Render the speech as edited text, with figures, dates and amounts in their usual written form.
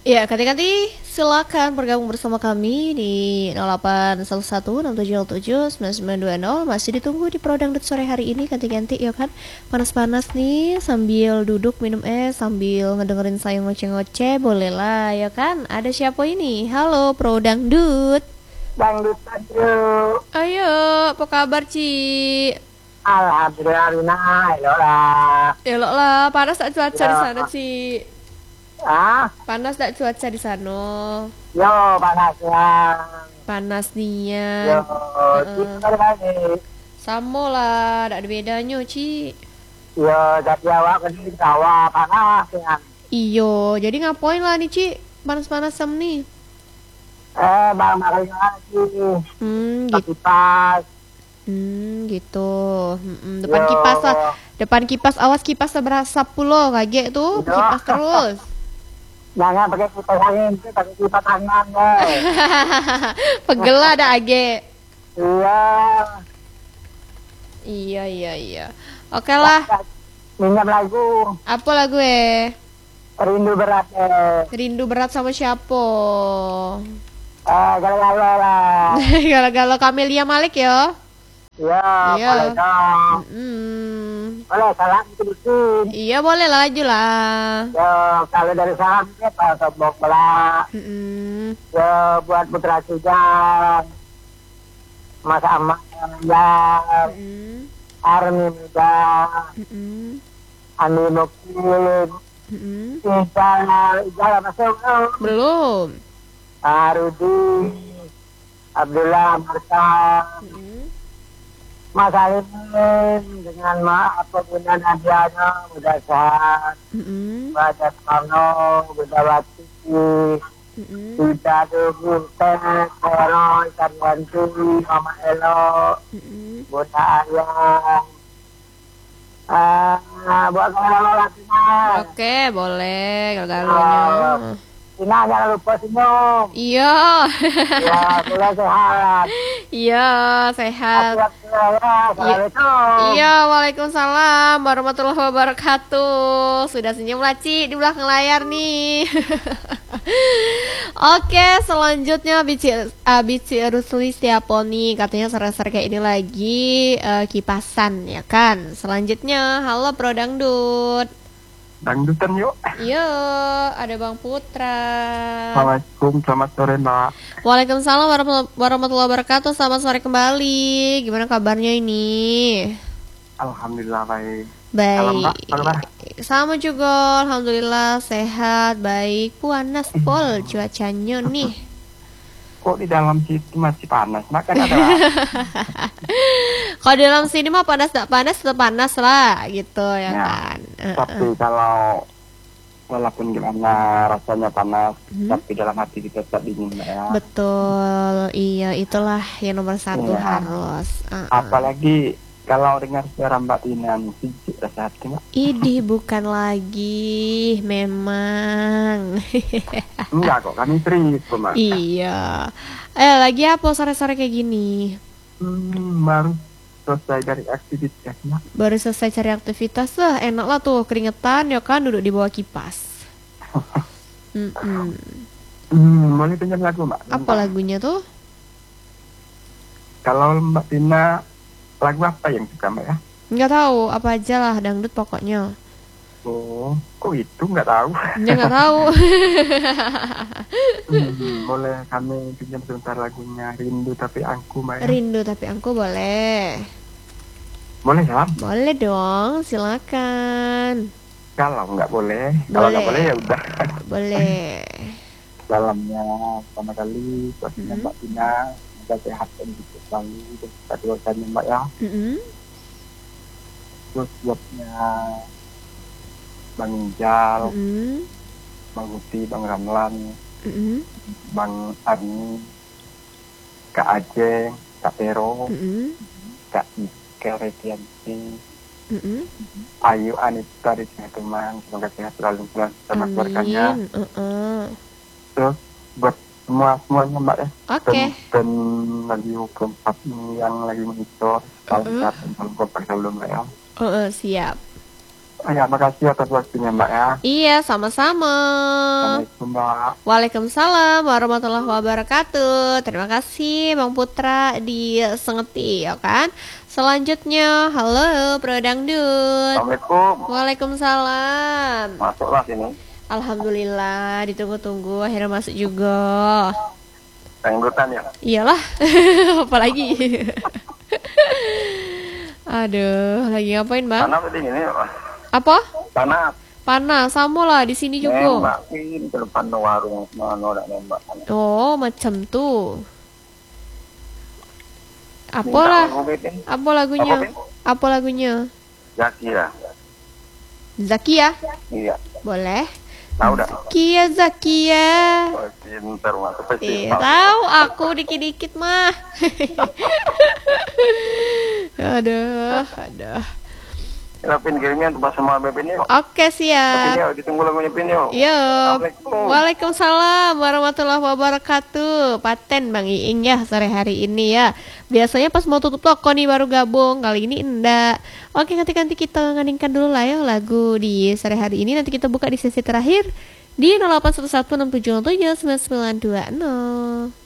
Ya, ganti-ganti silakan bergabung bersama kami di 081167679920. Masih ditunggu di Pro Dangdut sore hari ini ganti-ganti ya kan. Panas-panas nih sambil duduk minum es sambil ngedengerin saya ngoceh-ngoceh boleh lah ya kan. Ada siapa ini? Halo Pro Dangdut. Dangdut yuk. Ayo, apa kabar Ci? Alhamdulillah Rina, Lola. Elok lah, panas tak cuaca di sana Ya, Ci? ah, Panas tak cuaca di sana? yo panasnya. Panas Yo, nian. gimana lagi? Sama lah, tidak ada bedanya, Ci. Yo, jadi awak ke sawah panas ya. Iyo, jadi ngapain lah nih, Ci? Panas-panas sem nih. Bang lagi Gitu. kipas. Gitu. Depan Yo, kipas lah. Depan kipas, awas kipas berasa pulo, kaget tuh. yo, Kipas terus. jangan pakai kipas angin, pakai kipas tangan ya. Pegel lah ada age. Iya, Iya. Oke lah. minyak lagu, Apa lah gue? rindu berat Rindu berat sama siapa? galau-galau lah. Galau-galau Camelia Malik ya. Iya, Iya. boleh dong. Boleh, salam sedikit. Iya boleh lah, aja lah. Ya, kalau dari salam kita sombong bola. Ya, buat putra Sujan, Mas Ahmad ya, Army Muda, Andi Mukil, Ijal masuk, Belum. Rudi, Abdullah Marta, Mas Alimin dengan apapun yang hadiahnya mudah sehat, pada Karno, Budawati, Tidak Dugu, Teh, Koro, Ikan Wanti, Mama Elo, Buta Ayang, buat kalau lakinya, Oke, boleh galau-galaunya. Tina jangan lupa senyum, Iya. ya boleh sehat, Iya, sehat. Assalamualaikum. Iya, waalaikumsalam warahmatullahi wabarakatuh. Sudah senyum lah, Ci, di belakang layar nih. Oke, selanjutnya Bici Rusli Setiaponi. Katanya sore-sore kayak ini lagi kipasan ya kan. Selanjutnya, halo Pro Dangdut. Dangdutan yuk. Iya, ada Bang Putra. Assalamualaikum, selamat sore Mbak. Waalaikumsalam warahmatullahi wabarakatuh. Selamat sore kembali. Gimana kabarnya ini? Alhamdulillah baik. Baik. Kalau Mbak, kabar? Sama juga, alhamdulillah sehat, baik. Panas pol cuacanya nih. Kok di dalam situ masih panas? Makan ada. Kalau di dalam sini mah panas tak panas tetap panas lah gitu ya, Ya, kan. Tapi kalau walaupun gimana rasanya panas, tapi dalam hati kita tetap dingin Mbak ya. Betul, iya itulah yang nomor satu Iya. harus. Apalagi kalau dengar suara Mbak Tina sejuk rasa hati Mbak. Idih bukan lagi, memang. Enggak kok, kami serius kok Mbak. Iya. Lagi apa sore-sore kayak gini? Baru selesai dari aktivitas Mbak. Baru selesai cari aktivitas lah, enak lah tuh keringetan ya kan, duduk di bawah kipas. Boleh pinjam lagu Mbak? Apa lagunya tuh? Kalau Mbak Tina, lagu apa yang suka Mbak ya? Nggak tahu, apa aja lah dangdut pokoknya. Oh, kok itu nggak tahu? Ya nggak tahu. Boleh kami pinjam sebentar lagunya Rindu Tapi Aku Mbak ya? Rindu tapi aku boleh. Boleh ya? Boleh dong, silakan. Kalau nggak boleh, kalau nggak boleh ya udah. Boleh. Dalamnya pertama kali buatnya Mbak Tina, semoga sehat dan hidup selalu dan kita doakannya Mbak ya. Terus buatnya Bang Injal, Bang Huti, Bang Ramlan, Bang Arni, Kak Ajeng, Kak Pero, Kak Ikel Retianti, Ayu Anita di sini teman, semoga sehat selalu bersama keluarganya. Terus buat semuanya Mbak ya. Oke. Dan lagi keempat yang lagi monitor, salam sehat dan salam kompak sebelum Mbak ya. Siap. Ya, makasih atas waktunya Mbak ya. Iya, sama-sama. Assalamualaikum Mbak. Waalaikumsalam warahmatullahi wabarakatuh. Terima kasih Bang Putra di Sengeti ya kan. Selanjutnya, halo Bro Dangdut. Assalamualaikum. Waalaikumsalam. Masuklah sini. Alhamdulillah, ditunggu-tunggu akhirnya masuk juga. Dangdutan ya. Iyalah, apalagi. Aduh, lagi ngapain Bang? Panas di sini Pak. Apa? Panas. Panas, sama lah di sini juga. Nembak ini ke depan warung mana nak nembak. Oh, macam tuh. Apa Minta lah? lagu, Betin. Apa lagunya? Apa, Ben? Apa lagunya? Zakia. Zakia? Iya. Boleh. Tahu dah. Zakia, Zakia. Oh, pintar Mak. Pasti Tahu aku dikit-dikit mah. Aduh. Kita pin kirimnya untuk sama Bebin yuk. Oke, siap. Pin yuk, ditunggu lagunya Pin yuk. Yuk. Assalamualaikum. Waalaikumsalam warahmatullahi wabarakatuh. Paten Bang Iing ya sore hari ini ya. Biasanya pas mau tutup toko nih baru gabung. Kali ini enggak. Oke, nanti kita nganingkan dulu lah ya lagu di sore hari ini. Nanti kita buka di sesi terakhir di 081167079920.